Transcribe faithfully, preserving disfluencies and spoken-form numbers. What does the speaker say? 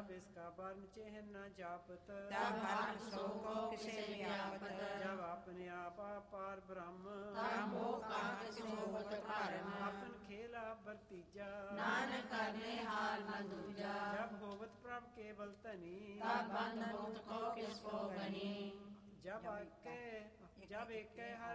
जब इसका वर्ण चिन्ह न जापत तब हर सो को किसे व्यापत। जब अपने आप पार ब्रह्म तब मोह कहाँ किसो होत भरम। अपन खेला भरतीजा नानक करने हाल न दूजा। जब होवत प्रभ केवल तनी तब बंध मुक्त को किसको गनी। जब एक जब एक हर